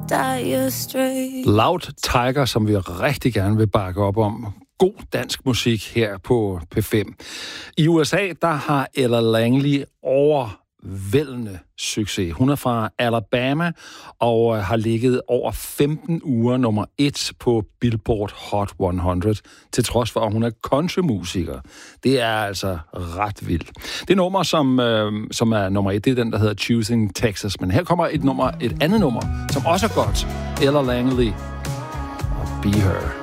dire straits. Loud Tiger, som vi rigtig gerne vil bakke op om. God dansk musik her på P5. I USA, der har Ella Langley overvældende succes. Hun er fra Alabama og har ligget over 15 uger nummer 1 på Billboard Hot 100, til trods for, at hun er countrymusiker. Det er altså ret vildt. Det nummer, som er nummer 1, det er den, der hedder Choosing Texas. Men her kommer et andet nummer, som også er godt. Ella Langley og Be Her.